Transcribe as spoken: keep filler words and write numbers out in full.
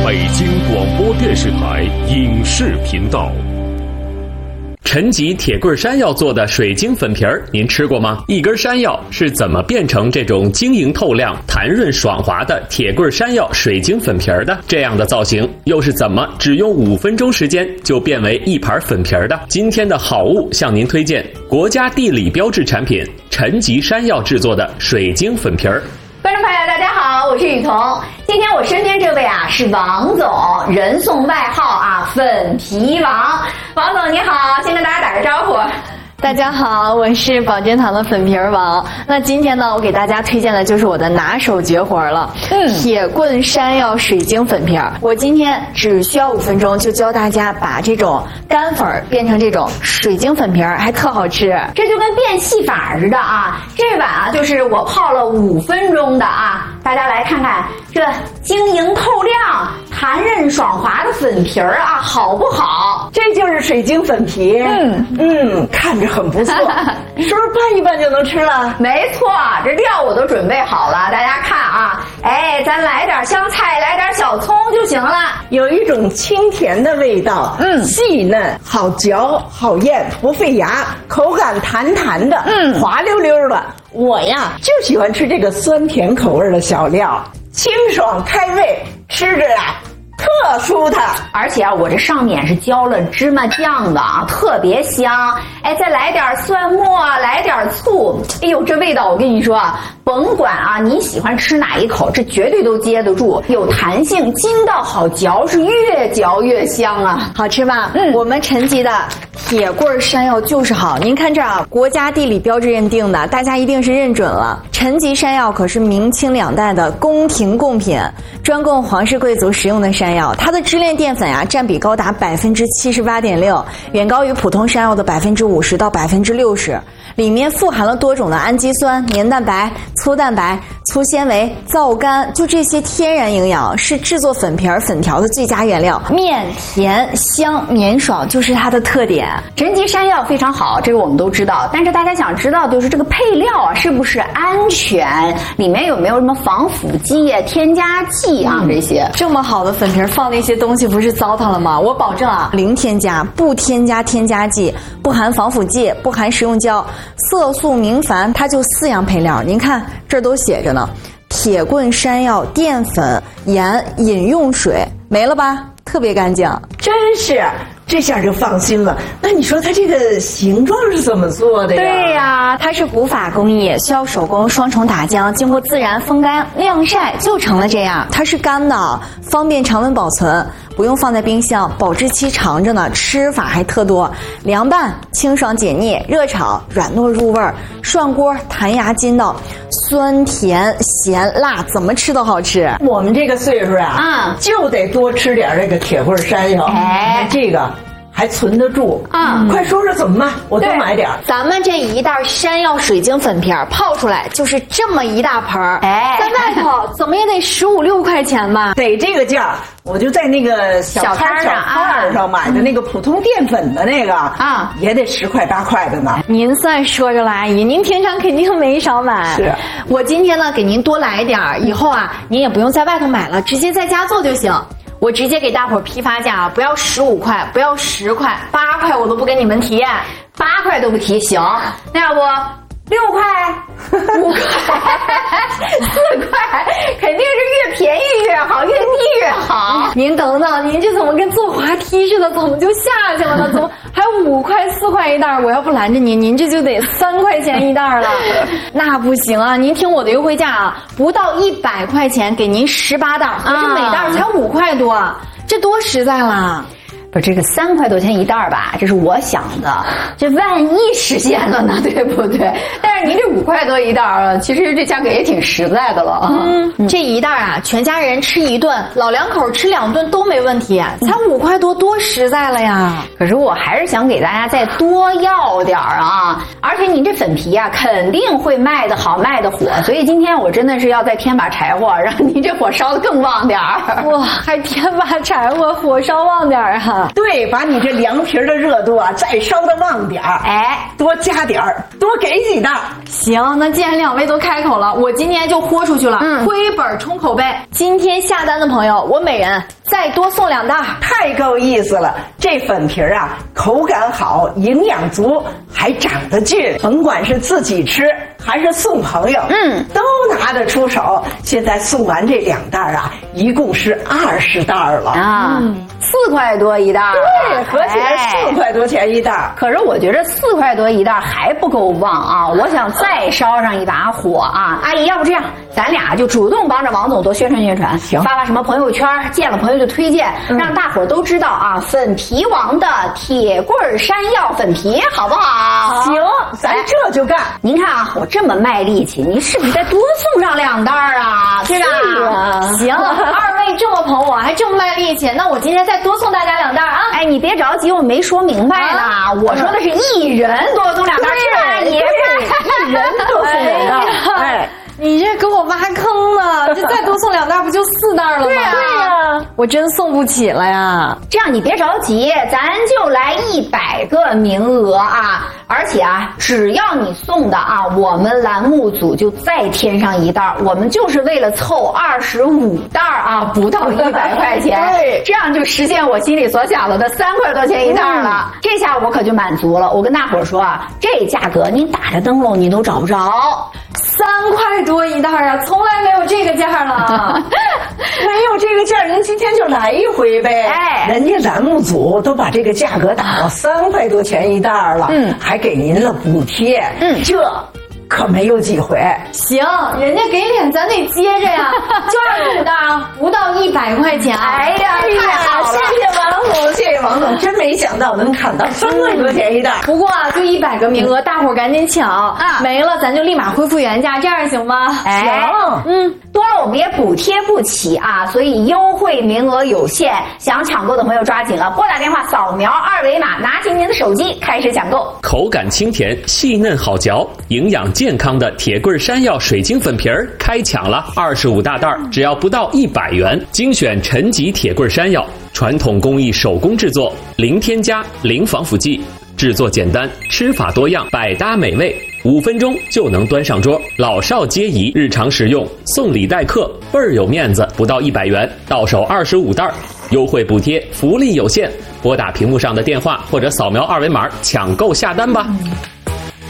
北京广播电视台影视频道。陈吉铁棍山药做的水晶粉皮儿，您吃过吗？一根山药是怎么变成这种晶莹透亮、弹润爽滑的铁棍山药水晶粉皮儿的？这样的造型又是怎么只用五分钟时间就变为一盘粉皮儿的？今天的好物向您推荐国家地理标志产品陈吉山药制作的水晶粉皮儿。 观众朋友大家好，我是雨桐。今天我身边这位啊是王总，人送外号啊粉皮王。王总你好，先跟大家打个招呼。 大家好，我是保健堂的粉皮儿王。那今天呢，我给大家推荐的就是我的拿手绝活了，嗯，铁棍山药水晶粉皮儿。我今天只需要五分钟就教大家把这种干粉变成这种水晶粉皮儿，还特好吃。 这就跟变戏法似的啊！这碗啊就是我泡了五分钟的啊，大家来看看这晶莹透亮、弹韧爽滑的粉皮儿啊，好不好？ 这就是水晶粉皮，嗯嗯，看着很不错，是不是拌一拌就能吃了？ 没错，这料我都准备好了，大家看啊，哎，咱来点香菜，来点小葱就行了。 有一种清甜的味道，嗯，细嫩，好嚼，好咽，不费牙，口感弹弹的，嗯，滑溜溜的。我呀就喜欢吃这个酸甜口味的小料，清爽开胃，吃着呀特舒坦。 而且啊，我这上面是浇了芝麻酱的啊，特别香。哎，再来点蒜末，来点醋，哎呦，这味道我跟你说啊，甭管啊你喜欢吃哪一口，这绝对都接得住，有弹性，筋道好嚼，是越嚼越香啊。 好吃吧？嗯，我们陈吉的铁棍山药就是好。您看这儿啊，国家地理标志认定的，大家一定是认准了。陈吉山药可是明清两代的宫廷贡品，专供皇室贵族食用的山药，它的支链淀粉啊占比高达百分之七十八点六，远高于普通山药的百分之五十到百分之六十。里面富含了多种的氨基酸、黏蛋白、粗蛋白、粗纤维、皂苷，就这些天然营养是制作粉皮儿、粉条的最佳原料。面甜香绵爽就是它的特点。 陈吉山药非常好，这个我们都知道，但是大家想知道就是这个配料啊是不是安全，里面有没有什么防腐剂啊、添加剂啊、嗯、这些。 这么好的粉皮儿放那些东西不是糟蹋了吗？我保证啊，零添加，不添加添加剂，不含防腐剂，不含食用胶，色素明矾，它就四样配料。您看这儿都写着呢，铁棍山药、淀粉、盐、饮用水，没了吧？特别干净， 真是。这下就放心了。那你说它这个形状是怎么做的呀？ 对呀，它是古法工艺，需要手工双重打浆，经过自然风干、晾晒就成了这样。它是干的，方便常温保存，不用放在冰箱，保质期长着呢，吃法还特多。凉拌清爽解腻，热炒软糯入味儿，涮锅弹牙筋道，酸甜咸辣怎么吃都好吃。 我们这个岁数啊，啊、嗯，就得多吃点这个铁棍山药。哎，这个还存得住啊、嗯！快说说怎么卖，我多买点。 咱们这一袋山药水晶粉皮儿泡出来就是这么一大盆儿，哎，在外头怎么也得十五六块钱吧？ 得这个价，我就在那个小摊小摊上买的那个普通淀粉的那个啊，也得十块八块的呢。 您算说着了，阿姨，您平常肯定没少买。 是， 我今天呢给您多来点儿，以后啊您也不用在外头买了，直接在家做就行。我直接给大伙儿批发价，不要十五块，不要十块，八块我都不跟你们提， 八块都不提，行？那要不六块、五块、四块，肯定是越便宜越好，越低越好。 您等等，您这怎么跟坐滑梯似的，怎么就下去了呢？怎么还五块、四块一袋？我要不拦着您，您这就得三块钱一袋了。那不行啊！您听我的优惠价啊，不到一百块钱给您十八袋，合着每袋才五块多，这多实在了。 不，这个三块多钱一袋吧，这是我想的，这万一实现了呢，对不对？但是您这五块多一袋啊，其实这价格也挺实在的了啊。 嗯，嗯这一袋啊，全家人吃一顿，老两口吃两顿都没问题，才五块多，多实在了呀！ 可是我还是想给大家再多要点啊，而且您这粉皮啊，肯定会卖得好，卖得火，所以今天我真的是要再添把柴火，让您这火烧得更旺点儿。 哇，还添把柴火，火烧旺点儿啊！ 对，把你这凉皮的热度啊再烧得旺点儿，哎，多加点儿，多给几袋。 行，那既然两位都开口了，我今天就豁出去了，嗯，亏本冲口碑。今天下单的朋友，我每人再多送两袋。 太够意思了！这粉皮儿啊，口感好，营养足，还长得俊。甭管是自己吃还是送朋友，嗯，都拿得出手。现在送完这两袋啊，一共是二十袋了啊，嗯、四块多一袋。 对，合起来四块多钱一袋。 可是我觉得四块多一袋还不够旺啊！我想再烧上一把火啊！阿姨，要不这样，咱俩就主动帮着王总多宣传宣传， 行， 发发什么朋友圈，见了朋友就推荐，嗯、让大伙儿都知道啊！粉皮王的铁棍山药粉皮，好不好？ 行，咱这就干。 您看啊，我这么卖力气，您是不是再多送上两袋啊？ 是啊，行，二位这么捧我，还这么卖力气，那我今天再多送大家两袋啊！ 哎，你别着急，我没说明白呢。啊、我说的是一人多送两袋，是吧？也是一人多送两袋。哎。 你这给我挖坑呢！这再多送两袋，不就四袋了吗？ 对呀、 啊，我真送不起了呀。 这样你别着急，咱就来一百个名额啊！而且啊，只要你送的啊，我们栏目组就再添上一袋。我们就是为了凑二十五袋啊，不到一百块钱。 对， 这样就实现我心里所想的的三块多钱一袋了。嗯、这下我可就满足了。我跟大伙儿说啊，这价格您打着灯笼你都找不着。 三块多一袋啊，从来没有这个价了。 没有这个价，您今天就来一回呗。哎，人家栏目组都把这个价格打到三块多钱一袋了，嗯，还给您了补贴，嗯，这可没有几回。 行，人家给脸咱得接着呀，就二十五袋啊，不到一百块钱。 哎呀，太好了， 谢谢王总，谢谢王总，真没想到能砍到三块多钱一袋。 不过啊，就一百个名额，大伙儿赶紧抢啊，没了咱就立马恢复原价，这样行吗？ 哎，嗯，多了我们也补贴不起啊，所以优惠名额有限，想抢购的朋友抓紧了，拨打电话扫描二维码，拿起您的手机开始抢购。 口感清甜，细嫩好嚼，营养健康的铁棍山药水晶粉皮儿开抢了，二十五大袋，只要不到一百元，精选陈吉铁棍山药，传统工艺手工制作，零添加，零防腐剂，制作简单，吃法多样，百搭美味，五分钟就能端上桌，老少皆宜，日常食用，送礼待客，倍儿有面子，不到一百元，到手二十五袋，优惠补贴，福利有限，拨打屏幕上的电话或者扫描二维码抢购下单吧。嗯